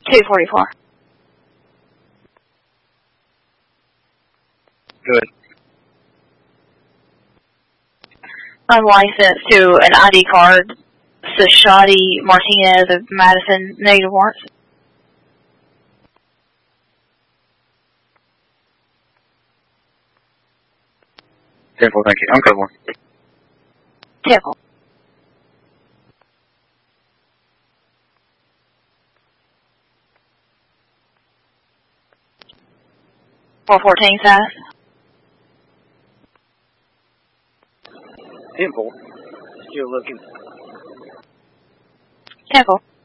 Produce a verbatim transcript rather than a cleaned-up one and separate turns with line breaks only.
two forty-four.
Good.
Unlicensed to an I D card. Sashadi Martinez of Madison, negative warrants.
ten four, thank you. I'm code one.
ten four. four fourteen size.
ten four. Still looking.
ten four.